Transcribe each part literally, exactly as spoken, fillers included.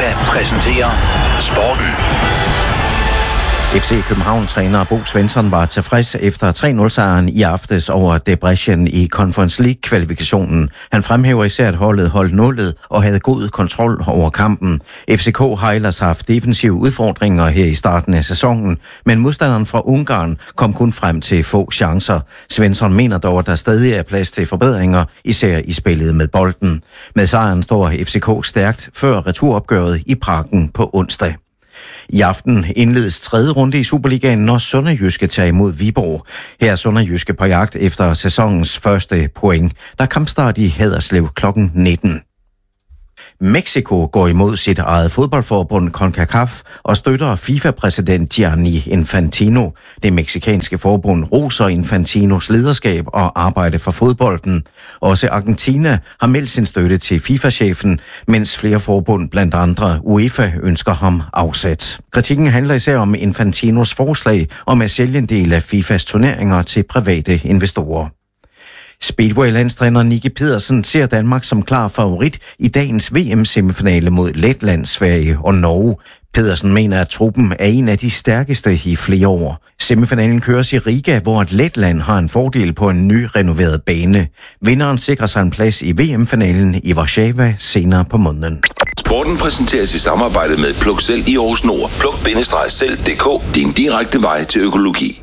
Alfa præsenterer Sporten. F C København-træner Bo Svensson var tilfreds efter tre nul-sejren i aftes over Debrecen i Conference League-kvalifikationen. Han fremhæver især, at holdet holdt nullet og havde god kontrol over kampen. F C K har ellers haft defensive udfordringer her i starten af sæsonen, men modstanderen fra Ungarn kom kun frem til få chancer. Svensson mener dog, at der stadig er plads til forbedringer, især i spillet med bolden. Med sejren står F C K stærkt før returopgøret i Parken på onsdag. I aften indledes tredje runde i Superligaen, når Sønderjyske tager imod Viborg. Her er Sønderjyske på jagt efter sæsonens første point. Der er kampstart i Haderslev klokken nitten. Mexico går imod sit eget fodboldforbund CONCACAF og støtter FIFA-præsident Gianni Infantino. Det mexikanske forbund roser Infantinos lederskab og arbejde for fodbolden. Også Argentina har meldt sin støtte til FIFA-chefen, mens flere forbund, blandt andre UEFA, ønsker ham afsat. Kritikken handler især om Infantinos forslag om at sælge en del af FIFAs turneringer til private investorer. Speedway-landstræner Nicki Pedersen ser Danmark som klar favorit i dagens V M-semifinale mod Letland, Sverige og Norge. Pedersen mener, at truppen er en af de stærkeste i flere år. Semifinalen køres i Riga, hvor Letland har en fordel på en ny renoveret bane. Vinderen sikrer sig en plads i V M-finalen i Warszawa senere på måneden. Sporten præsenteres i samarbejde med Pluk Selv i Aarhus Nord. Pluk Selv punktum d k. Din direkte vej til økologi.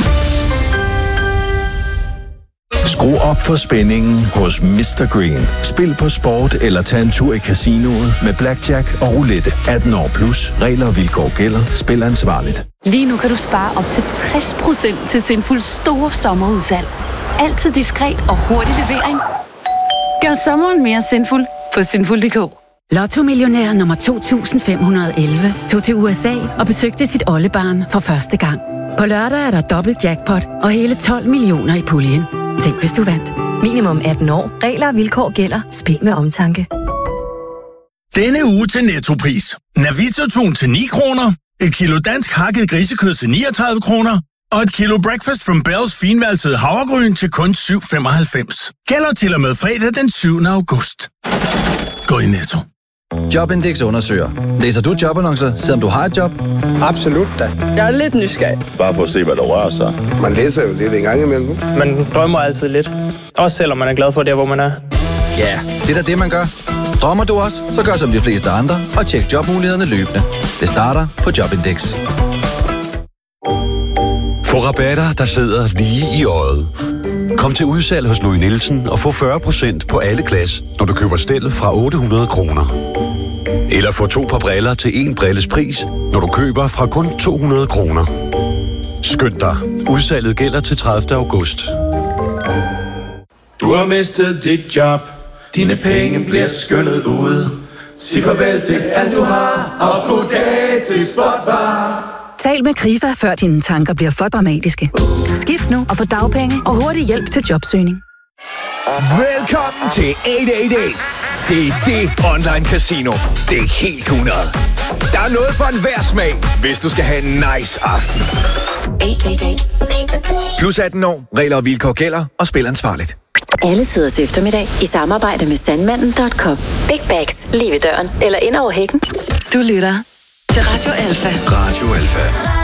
Skru op for spændingen hos mister Green. Spil på sport eller tag en tur i casinoet med blackjack og roulette. atten år plus. Regler og vilkår gælder. Spil ansvarligt. Lige nu kan du spare op til tres procent til Sinful store sommerudsalg. Altid diskret og hurtig levering. Gør sommeren mere sinful på sinful punktum d k. Lotto-millionær nummer to tusind fem hundrede og elleve tog til U S A og besøgte sit oldebarn for første gang. På lørdag er der dobbelt jackpot og hele tolv millioner i puljen. Tænk, hvis du vandt. Minimum atten år. Regler og vilkår gælder. Spil med omtanke. Denne uge til Nettopris. Navita-tun til ni kroner. Et kilo dansk hakket grisekød til niogtredive kroner. Og et kilo Breakfast from Bells finvalsede havregryn til kun syv femoghalvfems. Gælder til og med fredag den syvende august. Gå i Netto. Jobindex undersøger. Læser du jobannoncer, selvom du har et job? Absolut da. Jeg er lidt nysgerrig. Bare for at se, hvad der rører sig. Man læser jo lidt en gang imellem. Man drømmer altid lidt. Også selvom man er glad for det, hvor man er. Ja, det er da det, man gør. Drømmer du også, så gør som de fleste andre og tjek jobmulighederne løbende. Det starter på Jobindex. Få rabatter, der sidder lige i øjet. Kom til udsalg hos Louis Nielsen og få fyrre procent på alle glas, når du køber stel fra otte hundrede kroner. Eller få to par briller til en brilles pris, når du køber fra kun to hundrede kroner. Skynd dig. Udsalget gælder til tredivte august. Du har mistet dit job. Dine penge bliver skyllet ud. Sig farvel til alt du har, og goddag til Spotvar. Tal med Krifa, før dine tanker bliver for dramatiske. Skift nu og få dagpenge og hurtig hjælp til jobsøgning. Velkommen til otte otte otte. Det er det online casino. Det er helt hundrede. Der er noget for enhver smag, hvis du skal have en nice aften. Plus atten år. Regler og vilkår gælder, og spil ansvarligt. Alle tiders eftermiddag i samarbejde med sandmanden punktum com. Big bags lige ved døren eller ind over hækken. Du lytter til Radio Alfa. Radio Alfa.